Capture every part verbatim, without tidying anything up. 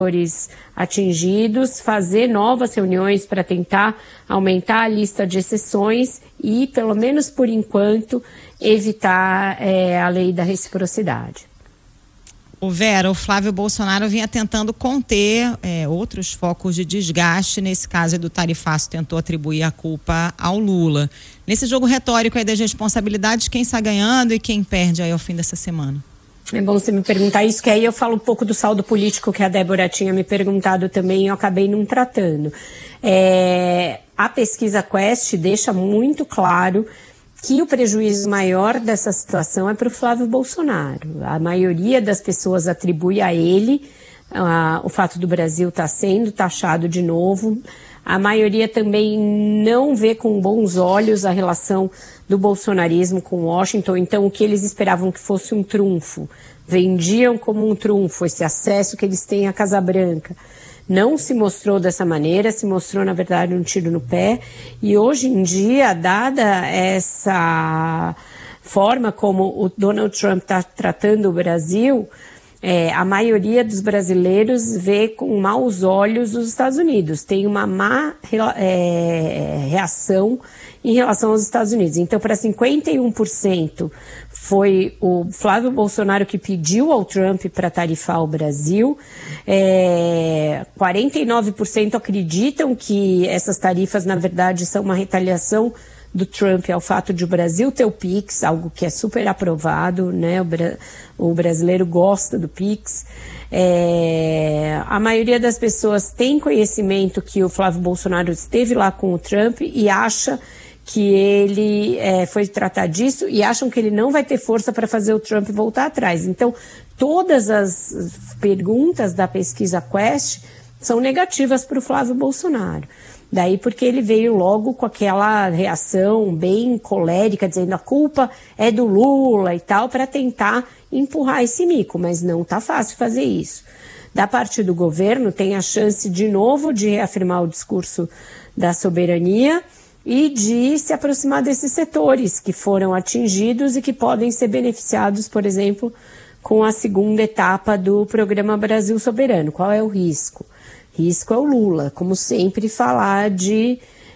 atingidos, fazer novas reuniões para tentar aumentar a lista de exceções e, pelo menos por enquanto, evitar é, a lei da reciprocidade. O Vera, o Flávio Bolsonaro vinha tentando conter é, outros focos de desgaste. Nesse caso do tarifaço, tentou atribuir a culpa ao Lula. Nesse jogo retórico aí das responsabilidades, quem está ganhando e quem perde aí ao fim dessa semana? É bom você me perguntar isso, que aí eu falo um pouco do saldo político que a Débora tinha me perguntado também e eu acabei não tratando. É, a pesquisa Quest deixa muito claro que o prejuízo maior dessa situação é para o Flávio Bolsonaro. A maioria das pessoas atribui a ele uh, o fato do Brasil estar tá sendo taxado de novo. A maioria também não vê com bons olhos a relação do bolsonarismo com Washington. Então, o que eles esperavam que fosse um trunfo, vendiam como um trunfo esse acesso que eles têm à Casa Branca. Não se mostrou dessa maneira, se mostrou, na verdade, um tiro no pé. E hoje em dia, dada essa forma como o Donald Trump está tratando o Brasil, é, a maioria dos brasileiros vê com maus olhos os Estados Unidos. Tem uma má é, reação em relação aos Estados Unidos. Então, para cinquenta e um por cento foi o Flávio Bolsonaro que pediu ao Trump para tarifar o Brasil. É, quarenta e nove por cento acreditam que essas tarifas, na verdade, são uma retaliação do Trump ao fato de o Brasil ter o Pix, algo que é super aprovado, né? O, bra- o brasileiro gosta do Pix. É, a maioria das pessoas tem conhecimento que o Flávio Bolsonaro esteve lá com o Trump e acha que ele é, foi tratar disso e acham que ele não vai ter força para fazer o Trump voltar atrás. Então, todas as perguntas da pesquisa Quest são negativas para o Flávio Bolsonaro. Daí porque ele veio logo com aquela reação bem colérica, dizendo a culpa é do Lula e tal, para tentar empurrar esse mico, mas não está fácil fazer isso. Da parte do governo, tem a chance de novo de reafirmar o discurso da soberania e de se aproximar desses setores que foram atingidos e que podem ser beneficiados, por exemplo, com a segunda etapa do programa Brasil Soberano. Qual é o risco? Risco é o Lula, como sempre, falar de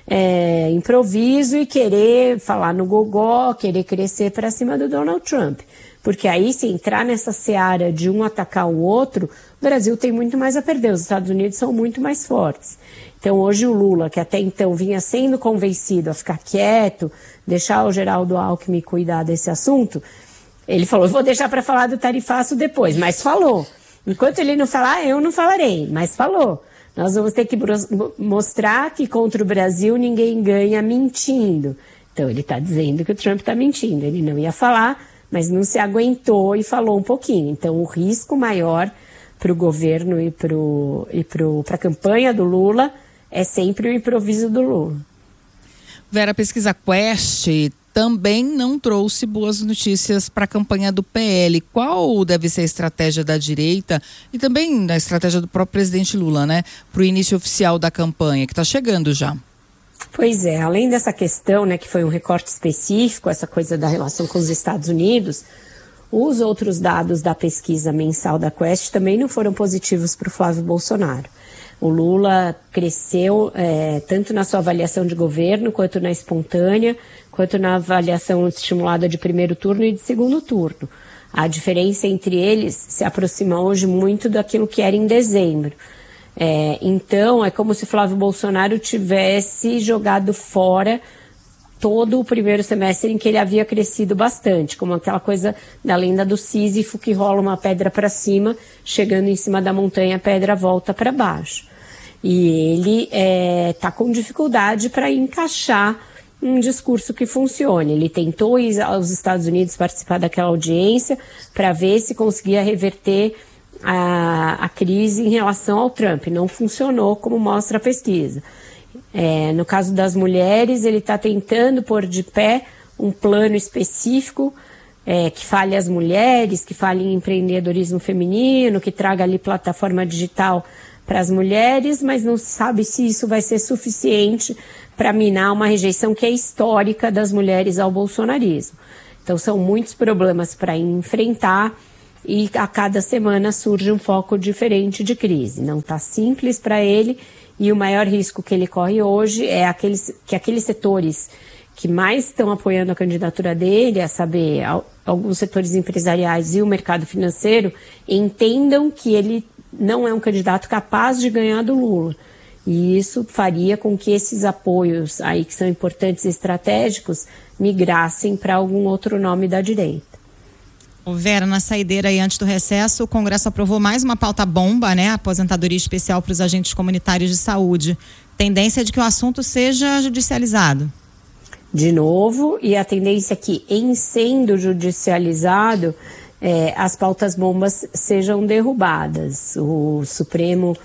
é, improviso e querer falar no gogó, querer crescer para cima do Donald Trump. Porque aí, se entrar nessa seara de um atacar o outro, o Brasil tem muito mais a perder, os Estados Unidos são muito mais fortes. Então, hoje o Lula, que até então vinha sendo convencido a ficar quieto, deixar o Geraldo Alckmin cuidar desse assunto, ele falou, vou deixar para falar do tarifaço depois, mas falou. Enquanto ele não falar, eu não falarei, mas falou. Nós vamos ter que mostrar que contra o Brasil ninguém ganha mentindo. Então ele está dizendo que o Trump está mentindo. Ele não ia falar, mas não se aguentou e falou um pouquinho. Então o risco maior para o governo e para e a campanha do Lula é sempre o improviso do Lula. Vera, a pesquisa Quest também não trouxe boas notícias para a campanha do P L. Qual deve ser a estratégia da direita e também a estratégia do próprio presidente Lula, né, para o início oficial da campanha, que está chegando já? Pois é, além dessa questão, né, que foi um recorte específico, essa coisa da relação com os Estados Unidos, os outros dados da pesquisa mensal da Quest também não foram positivos para o Flávio Bolsonaro. O Lula cresceu é, tanto na sua avaliação de governo, quanto na espontânea, quanto na avaliação estimulada de primeiro turno e de segundo turno. A diferença entre eles se aproxima hoje muito daquilo que era em dezembro. É, então, é como se Flávio Bolsonaro tivesse jogado fora todo o primeiro semestre em que ele havia crescido bastante, como aquela coisa da lenda do Sísifo, que rola uma pedra para cima, chegando em cima da montanha, a pedra volta para baixo. E ele está é, com dificuldade para encaixar um discurso que funcione. Ele tentou ir aos Estados Unidos participar daquela audiência para ver se conseguia reverter a, a crise em relação ao Trump. Não funcionou, como mostra a pesquisa. É, no caso das mulheres, ele está tentando pôr de pé um plano específico é, que fale as mulheres, que fale em empreendedorismo feminino, que traga ali plataforma digital para as mulheres, mas não se sabe se isso vai ser suficiente para minar uma rejeição que é histórica das mulheres ao bolsonarismo. Então são muitos problemas para enfrentar. e a cada semana surge um foco diferente de crise. Não está simples para ele, e o maior risco que ele corre hoje é aqueles, que aqueles setores que mais estão apoiando a candidatura dele, a saber, alguns setores empresariais e o mercado financeiro, entendam que ele não é um candidato capaz de ganhar do Lula. E isso faria com que esses apoios aí que são importantes e estratégicos migrassem para algum outro nome da direita. Ô Vera, na saideira aí antes do recesso, o Congresso aprovou mais uma pauta bomba, né? Aposentadoria especial para os agentes comunitários de saúde. Tendência de que o assunto seja judicializado. De novo, e a tendência é que, em sendo judicializado, é, as pautas bombas sejam derrubadas. O Supremo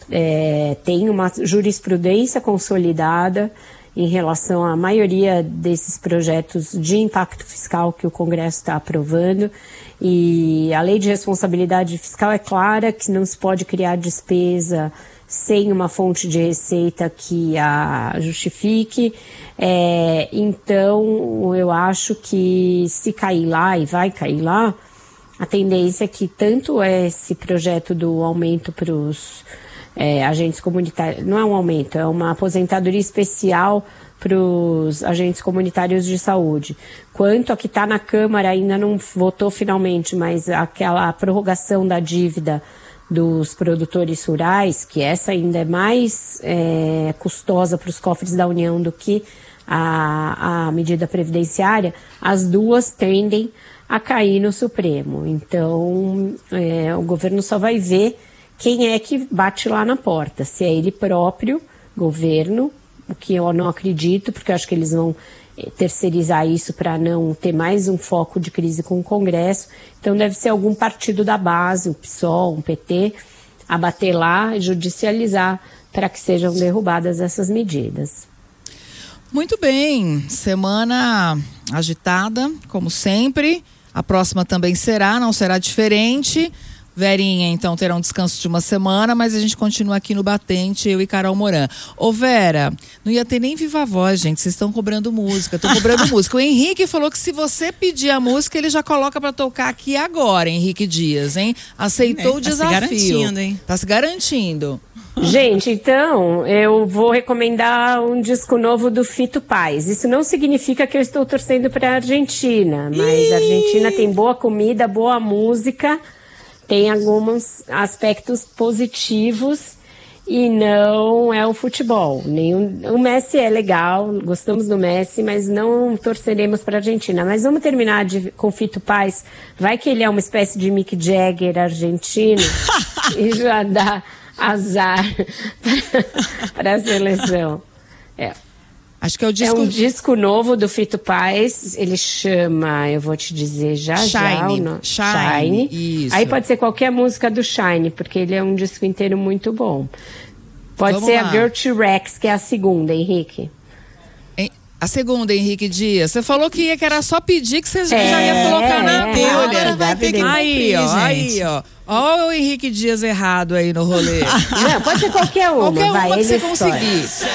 é, tem uma jurisprudência consolidada em relação à maioria desses projetos de impacto fiscal que o Congresso está aprovando, e a lei de responsabilidade fiscal é clara que não se pode criar despesa sem uma fonte de receita que a justifique. É, então, eu acho que se cair lá, e vai cair lá, a tendência é que tanto esse projeto do aumento para os É, agentes comunitários, não é um aumento, é uma aposentadoria especial para os agentes comunitários de saúde, quanto a que está na Câmara, ainda não votou finalmente, mas aquela prorrogação da dívida dos produtores rurais, que essa ainda é mais é, custosa para os cofres da União do que a, a medida previdenciária, as duas tendem a cair no Supremo. Então, é, o governo só vai ver quem é que bate lá na porta, se é ele próprio, governo, o que eu não acredito, porque eu acho que eles vão terceirizar isso para não ter mais um foco de crise com o Congresso. Então deve ser algum partido da base, o PSOL, um P T, a bater lá e judicializar para que sejam derrubadas essas medidas. Muito bem, semana agitada, como sempre. A próxima também será, não será diferente. Verinha, então, terá um descanso de uma semana, mas a gente continua aqui no Batente, eu e Carol Moran. Ô Vera, não ia ter nem viva voz, gente, vocês estão cobrando música, estão cobrando música. O Henrique falou que se você pedir a música, ele já coloca pra tocar aqui agora, Henrique Dias, hein? Aceitou é, o desafio. Tá se garantindo, hein? Tá se garantindo. Gente, então, eu vou recomendar um disco novo do Fito Paz. Isso não significa que eu estou torcendo pra Argentina, mas Ih! A Argentina tem boa comida, boa música, tem alguns aspectos positivos e não é o futebol. Nenhum, o Messi é legal, gostamos do Messi, mas não torceremos para a Argentina. Mas vamos terminar de, com Fito Paz. Vai que ele é uma espécie de Mick Jagger argentino e já dá azar para a seleção. É. Acho que é o disco... É um disco novo do Fito Paz, ele chama, eu vou te dizer já Shine, já. O no... Shine, Shine. Isso. Aí pode ser qualquer música do Shine, porque ele é um disco inteiro muito bom. Pode Vamos ser lá. A Girl T-Rex, que é a segunda, Henrique. A segunda, Henrique Dias. Você falou que, ia, que era só pedir que você é, já ia colocar na é, telha. É, vai ter que aí, cumprir, ó, gente. aí, ó. Ó o Henrique Dias errado aí no rolê. Não, pode ser qualquer uma. Qualquer vai, uma que você conseguir.